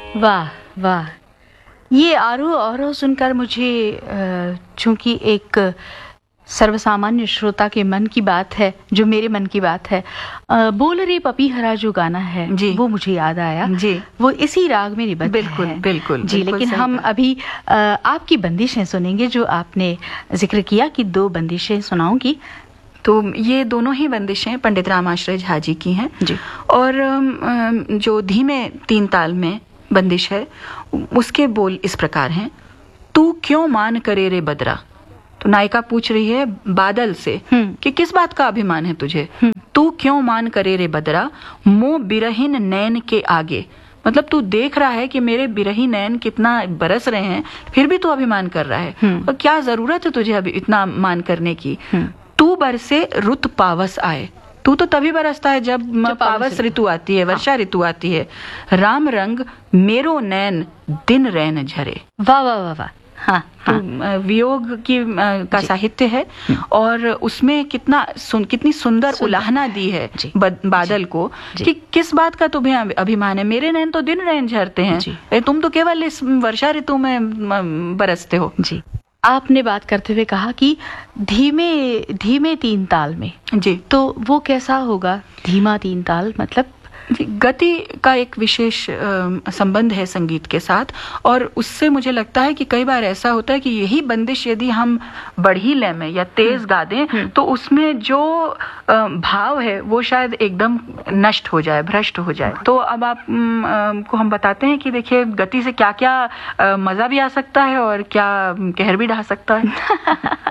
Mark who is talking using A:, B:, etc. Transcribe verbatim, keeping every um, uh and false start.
A: वाह वाह, ये आरोह अवरोह सुनकर मुझे चूंकि एक सर्वसामान्य श्रोता के मन की बात है, जो मेरे मन की बात है, आ, बोल रे पपीहरा जो गाना है जी, वो मुझे याद आया जी। वो इसी राग में निबद्ध
B: बिल्कुल,
A: है।
B: बिल्कुल
A: जी
B: बिल्कुल,
A: लेकिन हम अभी आ, आपकी बंदिशें सुनेंगे, जो आपने जिक्र किया कि दो बंदिशें सुनाऊंगी।
B: तो ये दोनों ही बंदिशें पंडित रामाश्रय झा जी की हैं जी। और जो धीमे तीन ताल में बंदिश है, उसके बोल इस प्रकार हैं। तू क्यों मान करे रे बदरा। तो नायिका पूछ रही है बादल से कि किस बात का अभिमान है तुझे। तू क्यों मान करे रे बदरा, मोह बिरहीन नैन के आगे। मतलब तू देख रहा है कि मेरे बिरही नैन कितना बरस रहे हैं, फिर भी तू अभिमान कर रहा है। और क्या जरूरत है तुझे अभी इतना मान करने की। तू बरसे रुत पावस आए। तू तो तभी बरसता है जब, जब पावस ऋतु आती है, वर्षा ऋतु आती है। राम रंग मेरो नैन दिन रैन झरे।
A: वाह वाह वाह वाह। हाँ,
B: हाँ। तो वियोग की का साहित्य है और उसमें कितना सुन, कितनी सुंदर उलाहना दी है बादल को कि किस बात का तुम्हें अभिमान है। मेरे नैन तो दिन रैन झरते हैं, तुम तो केवल इस वर्षा ऋतु में बरसते हो जी।
A: आपने बात करते हुए कहा कि धीमे धीमे तीन ताल में
B: जी,
A: तो वो कैसा होगा धीमा तीन ताल? मतलब
B: गति का एक विशेष संबंध है संगीत के साथ, और उससे मुझे लगता है कि कई बार ऐसा होता है कि यही बंदिश यदि हम बढ़ी लय में या तेज गा दें तो उसमें जो भाव है वो शायद एकदम नष्ट हो जाए, भ्रष्ट हो जाए। तो अब आप को हम बताते हैं कि देखिए गति से क्या क्या मजा भी आ सकता है और क्या कहर भी ढा सकता है।